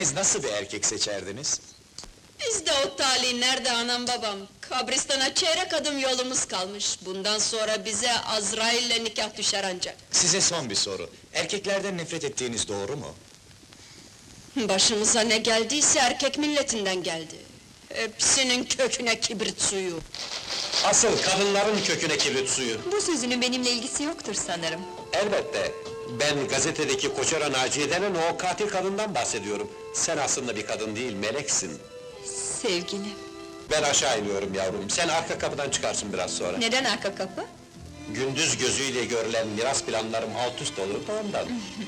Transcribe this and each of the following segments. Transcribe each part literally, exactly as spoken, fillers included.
Siz nasıl bir erkek seçerdiniz? Biz de o talih nerede anam babam? Kabristana çeyrek adım yolumuz kalmış. Bundan sonra bize Azrail'le nikah düşer ancak. Size son bir soru. Erkeklerden nefret ettiğiniz doğru mu? Başımıza ne geldiyse erkek milletinden geldi. Hepsinin köküne kibrit suyu. Asıl kadınların köküne kibrit suyu. Bu sözünün benimle ilgisi yoktur sanırım. Elbette. Ben gazetedeki Koçera Naciye denen o katil kadından bahsediyorum. Sen aslında bir kadın değil, meleksin. Sevgilim. Ben aşağı iniyorum yavrum, sen arka kapıdan çıkarsın biraz sonra. Neden arka kapı? Gündüz gözüyle görülen miras planlarım alt üst olur da ondan.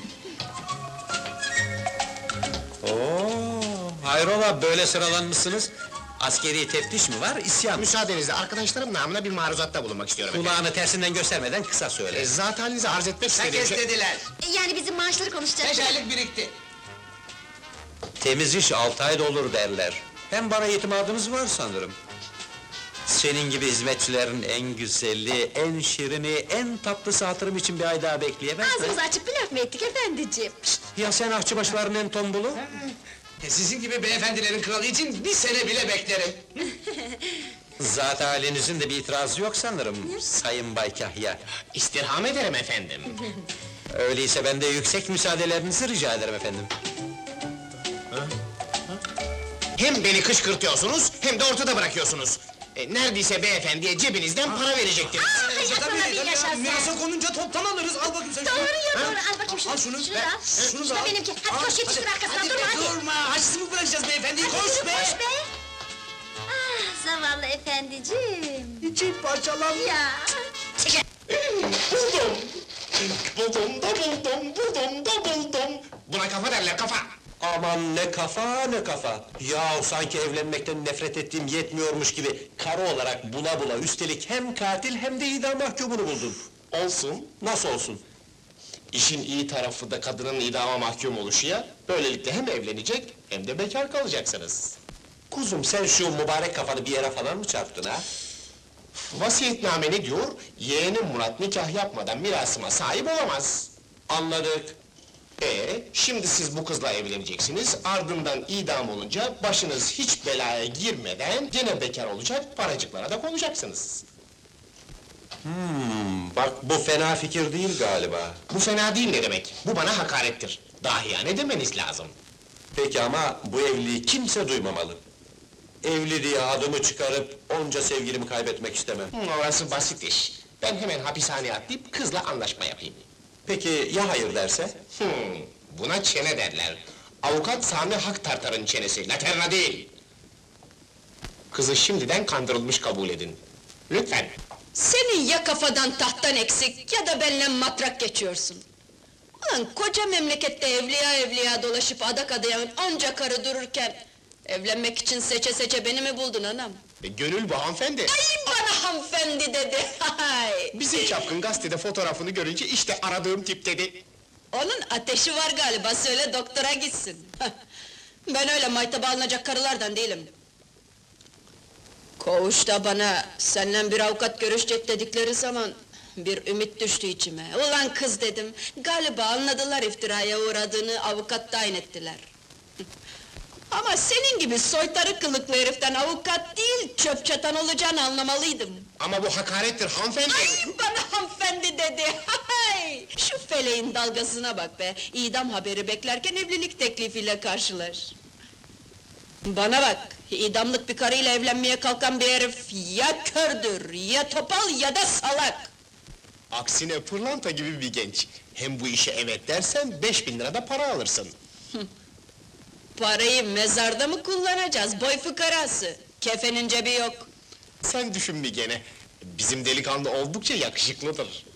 Oo, hayrola böyle sıralanmışsınız? Askeri teftiş mi var, isyan mı? Müsaadenizle arkadaşlarım namına bir maruzatta bulunmak istiyorum efendim. Kulağını tersinden göstermeden kısa söyle. E, zat halinize arz etmek istediğim şey... dediler. Yani bizim maaşları konuşacaklar. Beş aylık birikti. Temiz iş altı ayda olur derler. Hem bana itimadınız var sanırım. Senin gibi hizmetçilerin en güzeli, en şirini, en tatlısı hatırım için bir ay daha bekleyemez mi? Ağzımızı açıp bir laf mı ettik efendiciğim? Ya sen ahçıbaşıların en tombulu? E, Sizin gibi beyefendilerin kralı için bir sene bile beklerim. Zat halinizin de bir itirazı yok sanırım, Sayın Bay Kahya. İstirham ederim efendim. Öyleyse ben de yüksek müsaadelerinizi rica ederim efendim. Hem beni kışkırtıyorsunuz, hem de ortada bırakıyorsunuz. E, neredeyse beyefendiye cebinizden para verecektiniz. Aa, yaşasana bir yaşasın! Mirasa konunca toptan alırız, al bakayım sen şunu. Doğru ya doğru, al bakayım şunu. Al şunu, şunu ver, da al. şunu Şunu da da al. benimki. Hadi koş yetiştir arkasından, Hadi durma be, hadi! durma, haçsız mı bırakacağız beyefendiyi, Hadi koş yürü, be! koş be! Ah, zavallı efendiciğim! İçin parçalan. Ya! Buldum! Buldum da buldum, buldum da buldum! Buna kafa derler, kafa! Aman ne kafa ne kafa! Yahu sanki evlenmekten nefret ettiğim yetmiyormuş gibi... ...karı olarak bula bula, üstelik hem katil hem de idam mahkumunu buldun. Olsun, Nasıl olsun? işin iyi tarafı da kadının idama mahkum oluşu ya... ...böylelikle hem evlenecek, hem de bekar kalacaksınız. Kuzum sen şu mübarek kafanı bir yere falan mı çarptın ha? Vasiyetname ne diyor? Yeğenim Murat nikah yapmadan mirasıma sahip olamaz. Anladık. Ee, şimdi siz bu kızla evleneceksiniz, ardından idam olunca başınız hiç belaya girmeden gene bekar olacak, paracıklara da konacaksınız. Hmm, bak bu fena fikir değil galiba. Bu fena değil ne demek? Bu bana hakarettir. Dahiyane demeniz lazım. Peki ama bu evliliği kimse duymamalı. Evli diye adımı çıkarıp onca sevgilimi kaybetmek istemem. Hmm, orası basit iş. Ben hemen hapishaneye atlayıp kızla anlaşma yapayım. Peki ya hayır derse? Hmm, buna çene derler. Avukat Sami Haktartar'ın çenesi, laterna değil. Kızı şimdiden kandırılmış kabul edin. Lütfen. Senin ya kafadan tahttan eksik ya da benimle matrak geçiyorsun. Ulan koca memlekette evliya evliya dolaşıp adak adayan onca karı dururken... ...evlenmek için seçe seçe beni mi buldun anam? E, gönül bu hanımefendi. Ay bana hanımefendi dedi, hay! Bizim çapkın gazetede fotoğrafını görünce işte aradığım tip dedi. Onun ateşi var galiba, söyle doktora gitsin. Ben öyle maytaba alınacak karılardan değilim. Koğuşta bana, seninle bir avukat görüşecek dedikleri zaman... ...bir ümit düştü içime. Ulan kız dedim, galiba anladılar iftiraya uğradığını, avukat tayin ettiler. Ama senin gibi soytarı kılıklı heriften avukat değil, çöp çatan olacağını anlamalıydım. Ama bu hakarettir hanımefendi. Ay bana hanımefendi dedi, hay! Şu feleğin dalgasına bak be, idam haberi beklerken evlilik teklifiyle karşılar. Bana bak, idamlık bir karıyla evlenmeye kalkan bir herif ya kördür, ya topal ya da salak! Aksine pırlanta gibi bir genç. Hem bu işe evet dersen beş bin lira da para alırsın. Parayı mezarda mı kullanacağız, boy fıkarası? Kefenin cebi yok. Sen düşün bir gene. Bizim delikanlı oldukça yakışıklıdır.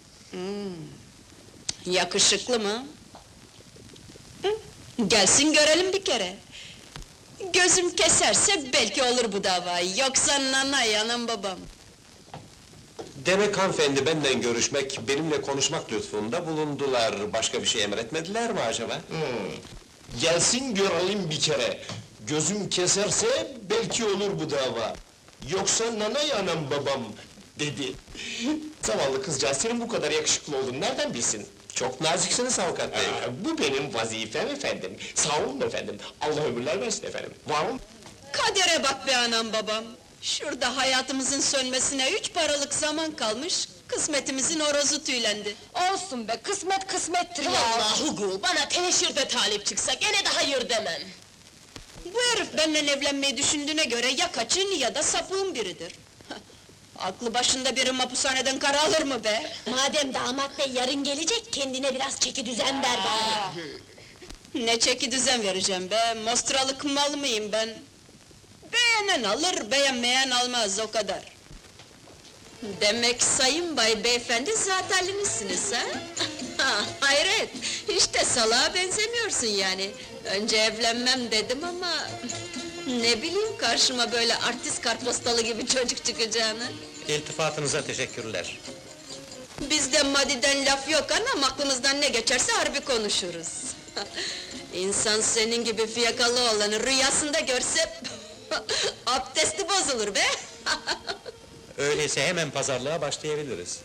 Yakışıklı mı? Hı, gelsin görelim bir kere. Gözüm keserse belki olur bu dava, yoksa nanay anam babam. Demek hanımefendi benden görüşmek, benimle konuşmak lütfunda bulundular. Başka bir şey emretmediler mi acaba? Gelsin görelim bir kere. Gözüm keserse belki olur bu dava. Yoksa nanay anam babam dedi. Zavallı kızcağız senin bu kadar yakışıklı olduğunu nereden bilsin? Çok naziksiniz avukat bey. Ee, bu benim vazifem efendim. Sağ olun efendim. Allah ömürler versin efendim. Var mı? Kadere bak be anam babam! Şurada hayatımızın sönmesine üç paralık zaman kalmış, kısmetimizin horozu tüylendi. Olsun be, kısmet kısmettir ya! Vallahi Hugo, bana teneşirde talip çıksa gene de hayır demem. Bu herif benimle evlenmeyi düşündüğüne göre ya kaçın ya da sapığın biridir. Aklı başında biri mapushaneden kara alır mı be? Madem damat bey yarın gelecek, kendine biraz çeki düzen ver bari. Ne çeki düzen vereceğim be, mostralık mal mıyım ben? Beğenen alır, beğenmeyen almaz, o kadar. Demek sayın bay beyefendi zatenlimisiniz ha? Hayret, hiç de salağa benzemiyorsun yani. Önce evlenmem dedim ama... Ne bileyim karşıma böyle artist kartpostalı gibi çocuk çıkacağını. İltifatınıza teşekkürler. Bizde madiden laf yok anam, aklımızdan ne geçerse harbi konuşuruz. İnsan senin gibi fiyakalı olanı rüyasında görse... abdesti bozulur be! Öyleyse hemen pazarlığa başlayabiliriz.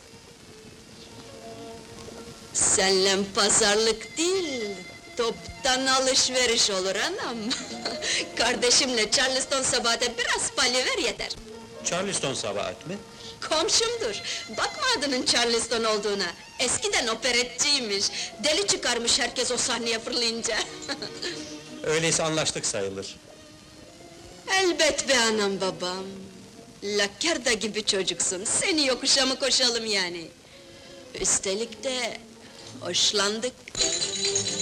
Senle pazarlık değil, toptan alışveriş olur anam. Kardeşimle Charleston Sabahat'e biraz pali ver yeter. Charleston Sabahat mi? Komşumdur, bakma adının Charleston olduğuna. Eskiden operetçiymiş, deli çıkarmış herkes o sahneye fırlayınca. Öyleyse anlaştık sayılır. Elbet be anam babam! Lakerda gibi çocuksun, seni yokuşa mı koşalım yani? Üstelik de... hoşlandık.